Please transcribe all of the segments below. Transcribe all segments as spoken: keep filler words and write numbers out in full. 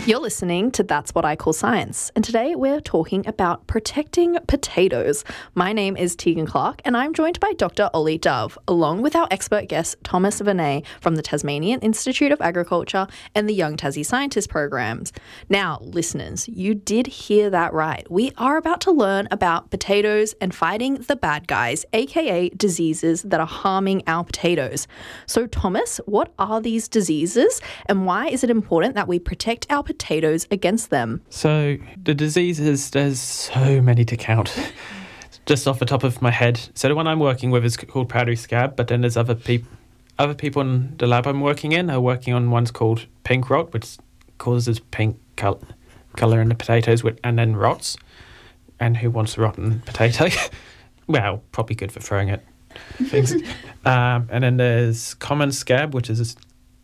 You're listening to That's What I Call Science, and today we're talking about protecting potatoes. My name is Tegan Clark, and I'm joined by Doctor Ollie Dove, along with our expert guest Thomas Vinay from the Tasmanian Institute of Agriculture and the Young Tassie Scientist programs. Now, listeners, you did hear that right. We are about to learn about potatoes and fighting the bad guys, aka diseases that are harming our potatoes. So, Thomas, what are these diseases, and why is it important that we protect our potatoes potatoes against them? So the diseases, there's so many to count. Just off the top of my head. So the one I'm working with is called powdery scab, but then there's other people other people in the lab I'm working in are working on one's called pink rot, which causes pink col- colour in the potatoes with, and then rots. And who wants a rotten potato? Well, probably good for throwing it. Things. um, and then there's common scab, which is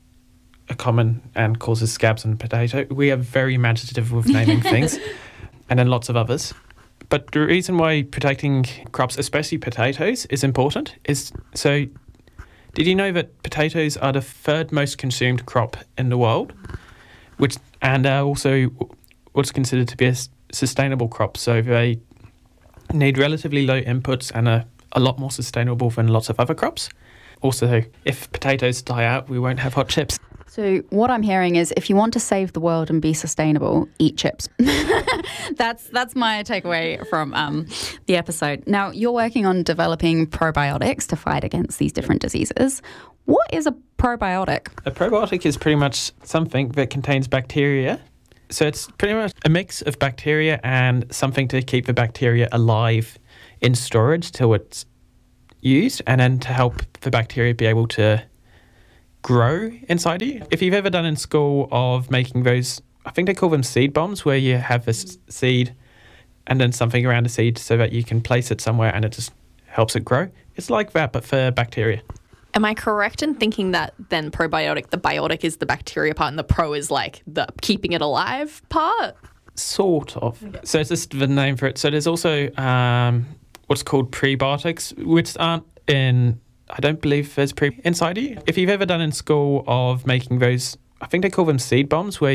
a common and causes scabs on potato. We are very imaginative with naming things, and then lots of others. But the reason why protecting crops, especially potatoes, is important is, so did you know that potatoes are the third most consumed crop in the world, which and are also what's considered to be a sustainable crop, so they need relatively low inputs and are a lot more sustainable than lots of other crops. Also, if potatoes die out, we won't have hot chips. So what I'm hearing is if you want to save the world and be sustainable, eat chips. that's that's my takeaway from um, the episode. Now, you're working on developing probiotics to fight against these different diseases. What is a probiotic? A probiotic is pretty much something that contains bacteria. So it's pretty much a mix of bacteria and something to keep the bacteria alive in storage till it's used, and then to help the bacteria be able to grow inside you. If you've ever done in school of making those, I think they call them seed bombs, where you have this seed and then something around the seed so that you can place it somewhere and it just helps it grow. It's like that, but for bacteria. Am I correct in thinking that then probiotic, the biotic is the bacteria part and the pro is like the keeping it alive part? Sort of. Okay. So it's just the name for it. So there's also um, what's called prebiotics, which aren't in... I don't believe there's pre inside you. If you've ever done in school of making those, I think they call them seed bombs, where